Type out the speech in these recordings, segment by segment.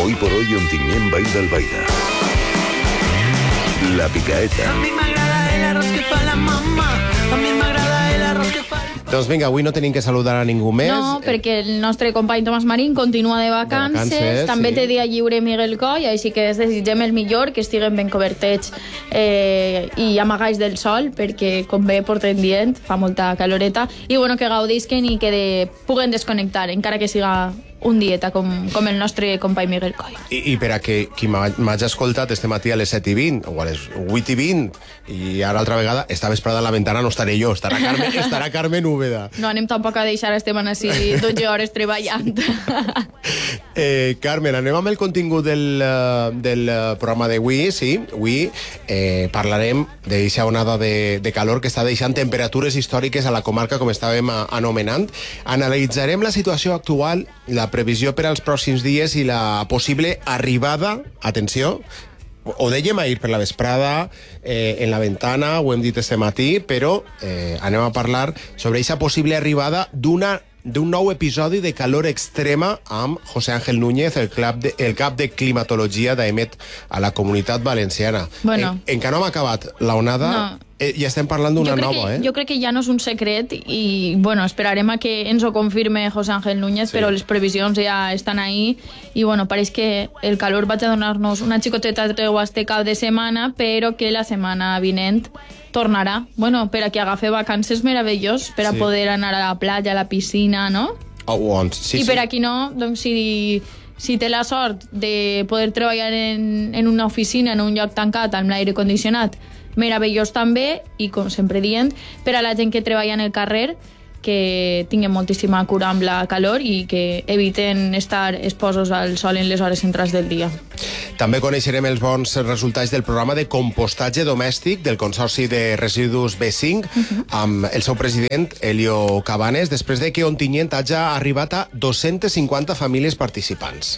Hoy por hoy Ontinyent Vall d'Albaida. La Picaeta. A mi m'agrada el arroz que fa la mamá. A mi m'agrada el arroz que fa... Doncs vinga, avui no tenim que saludar a ningú més. No, perquè el nostre company Tomàs Marín continua de vacances. També té dia lliure Miguel Coll, així que es desitgem el millor, que estiguen ben cobertets i amagalls del sol, perquè, com bé portem dient, fa molta caloreta, i bueno, que gaudisquen i que puguen desconnectar, encara que siga un dieta com el nostre company Miguel Coll. I per a qui m'hagi escoltat este matí a les 7:20 o a les 8:20 i ara altra vegada, esta vesprada a la ventana no estaré jo, estarà Carmen Úbeda. No anem tampoc a deixar estem així 12 hores treballant. Carmen, anem amb el contingut del programa d'avui, sí. Avui parlarem d'aquesta onada de calor que està deixant temperatures històriques a la comarca, com estàvem anomenant. Analitzarem la situació actual, la previsió per als pròxims dies i la possible arribada, atenció, ho dèiem ahir per la vesprada, en la ventana, ho hem dit este matí, però anem a parlar sobre aquesta possible arribada d'un nou episodi de calor extrema amb José Ángel Núñez, el cap de climatologia d'EMET a la Comunitat Valenciana. Bueno. Encara no hem acabat l'onada, no. Ja estem parlant d'una nova, Jo crec que ja no és un secret i, bueno, esperarem a que ens ho confirme José Ángel Núñez, sí. Però les previsions ja estan ahí i, bueno, pareix que el calor va a donar-nos una xicoteta tregua este cap de setmana, però que la setmana vinent tornarà. Bueno, per a que agafi vacances meravellós, per a poder anar a la platja, a la piscina, no? Sí, I per a qui no, doncs si té la sort de poder treballar en una oficina, en un lloc tancat, amb l'aire condicionat, meravellós també, i com sempre dient, per a la gent que treballa en el carrer, que tinguin moltíssima cura amb la calor i que eviten estar exposos al sol en les hores centrals del dia. També coneixerem els bons resultats del programa de compostatge domèstic del Consorci de Residus B5 amb el seu president, Elio Cabanes, després de que Ontinyent hagi arribat a 250 famílies participants.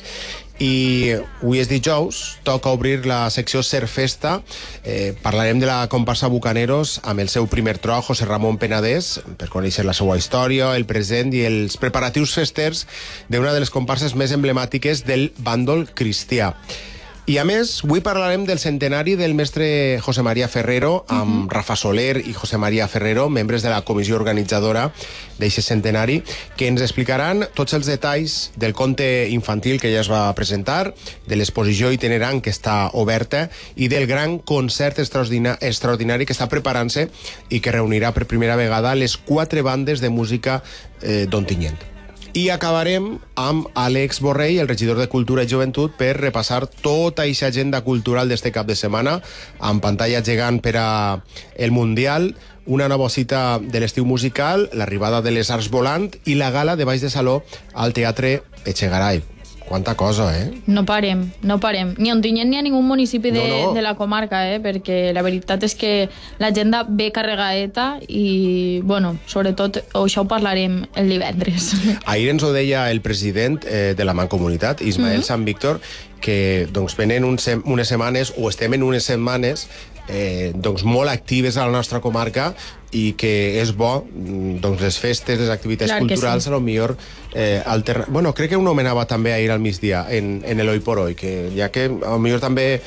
I avui és dijous, toca obrir la secció Ser Festa. Parlarem de la comparsa Bucaneros amb el seu primer tro, José Ramon Penedès, per conèixer la seva història, el present i els preparatius festers d'una de les comparses més emblemàtiques del bàndol cristià. I a més, avui parlarem del centenari del mestre José María Ferrero amb Rafa Soler i José María Ferrero, membres de la comissió organitzadora d'aquest centenari, que ens explicaran tots els detalls del conte infantil que ja es va presentar, de l'exposició itinerant que està oberta i del gran concert extraordinari que està preparant-se i que reunirà per primera vegada les 4 bandes de música d'Ontinyent. I acabarem amb Àlex Borrell, el regidor de Cultura i Joventut, per repassar tota aquesta agenda cultural d'este cap de setmana, amb pantalla gegant per a el Mundial, una nova cita de l'estiu musical, l'arribada de les Arts Volant i la gala de Baix de Saló al Teatre Echegaray. Quanta cosa, No parem. Ni a Ontinyent ni a ningú municipi de la comarca, perquè la veritat és que l'agenda ve carregadeta i, bueno, sobretot això ho parlarem el divendres. Ahir ens ho deia el president de la Mancomunitat, Ismael Sant Víctor, que venen unes setmanes, o estem en unes setmanes, molt actives a la nostra comarca i que és bo, les festes, les activitats culturals, a lo millor bueno, crec que ho nomenava també ahir al migdia en el Hoy por Hoy, que ja que a lo millor també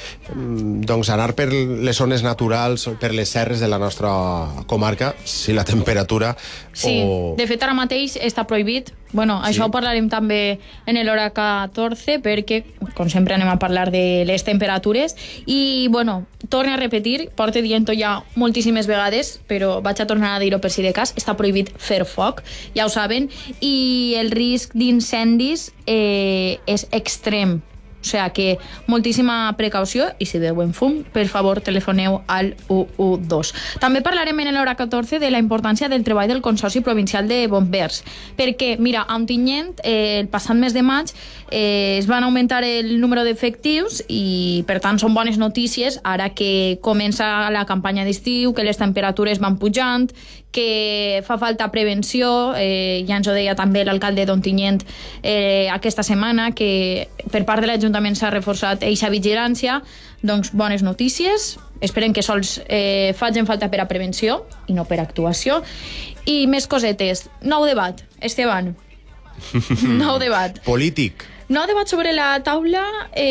anar per les zones naturals, per les serres de la nostra comarca, si la temperatura... Sí, de fet ara mateix està prohibit. Bueno, això ho parlarem també en l'hora 14, perquè, com sempre, anem a parlar de les temperatures. I, bueno, torno a repetir, porto dient-ho ja moltíssimes vegades, però vaig a tornar a dir-ho per si de cas, està prohibit fer foc, ja ho saben, i el risc d'incendis és extrem. O sigui que moltíssima precaució i si veuen fum, per favor, telefoneu al 112. També parlarem en l'hora 14 de la importància del treball del Consorci Provincial de Bombers, perquè, mira, a Ontinyent el passat mes de maig es van augmentar el número d'efectius i, per tant, són bones notícies ara que comença la campanya d'estiu, que les temperatures van pujant, que fa falta prevenció, ja ens ho deia també l'alcalde d'Ontinyent aquesta setmana, que per part de l'Ajuntament s'ha reforçat eixa vigilància. Doncs bones notícies, esperem que sols facin falta per a prevenció i no per a actuació. I més cosetes, nou debat, Esteban. Nou debat. Polític. Nou debat sobre la taula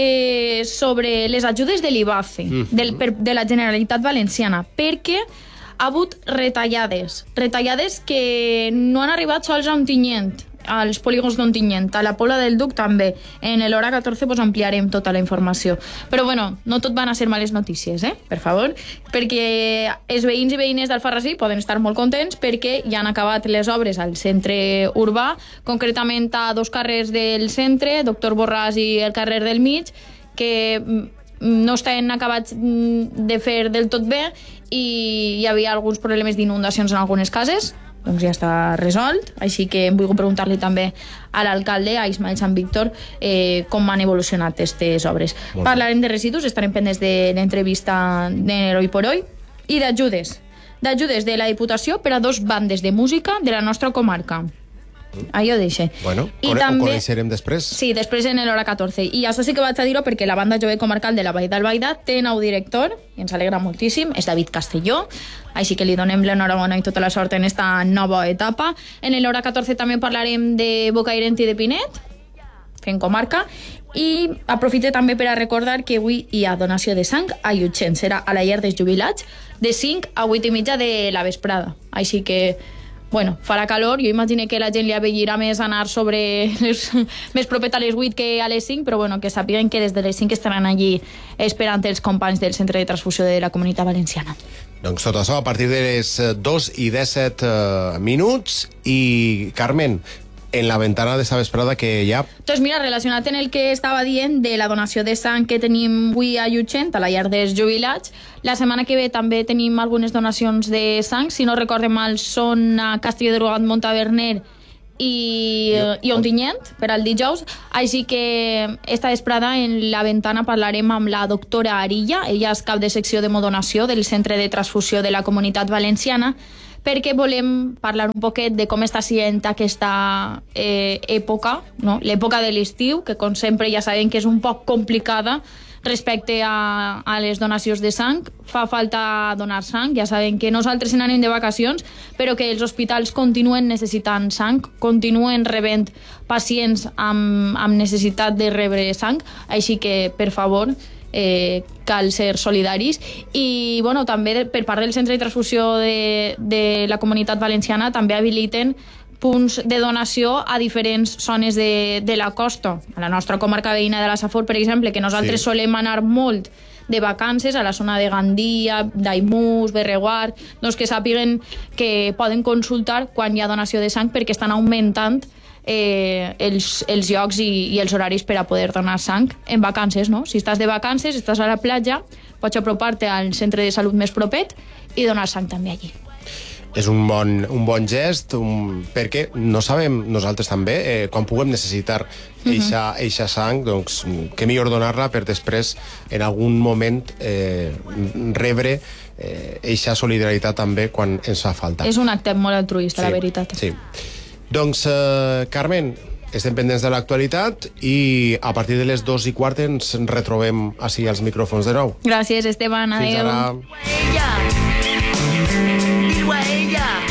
sobre les ajudes de l'IBACE, de la Generalitat Valenciana, perquè ha hagut retallades que no han arribat sols a Ontinyent, als polígons d'Ontinyent, a la Pobla del Duc també. En l'hora 14 pues, ampliarem tota la informació. Però bueno, no tot van a ser males notícies, per favor, perquè els veïns i veïnes d'Alfarrasí poden estar molt contents perquè ja han acabat les obres al centre urbà, concretament a 2 carrers del centre, Doctor Borràs i el carrer del mig, que no estan acabats de fer del tot bé i hi havia alguns problemes d'inundacions en algunes cases. Doncs ja està resolt, així que hem volgut preguntar-li també a l'alcalde, a Ismael Sant Víctor, com han evolucionat aquestes obres. Parlarem de residus, estarem pendents de l'entrevista de l'Hoy por Hoy, i d'ajudes de la Diputació per a 2 bandes de música de la nostra comarca. Ahí ho deixe. Bueno, ho coneixerem després. Sí, després en l'hora 14. I això sí que vaig a dir-ho perquè la banda jove comarcal de la Vall d'Albaida té nou director, i ens alegra moltíssim, és David Castelló, així que li donem l'enhorabona i tota la sort en esta nova etapa. En l'hora 14 també parlarem de Bocairent i de Pinet, fent comarca, i aprofite també per a recordar que avui hi ha donació de sang a Llutxent. Serà a la llar dels jubilats de 5 a 8 i mitja de la vesprada. Així que bueno, farà calor, jo imagino que la gent li avellirà més anar més propet a les 8 que a les 5, però bueno, que sàpiguen que des de les 5 estaran allí esperant els companys del Centre de Transfusió de la Comunitat Valenciana. Doncs tot això a partir de les 2 i 17 minuts. I, Carmen, en la ventana d'esta vesprada que hi ha... Doncs mira, relacionat en el que estava dient de la donació de sang que tenim avui a Llutxent, a la llar dels jubilats, la setmana que ve també tenim algunes donacions de sang, si no recorde mal són a Castelló de Rugat, Montaverner i Ontinyent per al dijous, així que esta vesprada en la ventana parlarem amb la doctora Arilla, ella és cap de secció d'hemodonació del Centre de Transfusió de la Comunitat Valenciana, perquè volem parlar un poquet de com està sent aquesta època, no? L'època de l'estiu, que com sempre ja sabem que és un poc complicada respecte a les donacions de sang. Fa falta donar sang, ja sabem que nosaltres anem de vacacions, però que els hospitals continuen necessitant sang, continuen rebent pacients amb necessitat de rebre sang, així que, per favor, cal ser solidaris. I bueno, també per part del Centre de Transfusió de la Comunitat Valenciana també habiliten punts de donació a diferents zones de la costa. A la nostra comarca veïna de la Safor, per exemple, que nosaltres solem anar molt de vacances a la zona de Gandia, Daimús, Berreguard, doncs que sàpiguen que poden consultar quan hi ha donació de sang perquè estan augmentant els llocs i els horaris per a poder donar sang en vacances, no? Si estàs de vacances, estàs a la platja, pots apropar-te al centre de salut més propet i donar sang també allí. És un bon gest, perquè no sabem nosaltres també quan puguem necessitar eixa sang, doncs que millor donar-la per després en algun moment rebre eixa solidaritat també quan ens fa falta. És un acte molt altruista, la veritat. Sí. Doncs, Carmen, estem pendents de l'actualitat i a partir de les 2:15 ens retrobem així als micròfons de nou. Gràcies, Esteban. Adéu. Fins ara.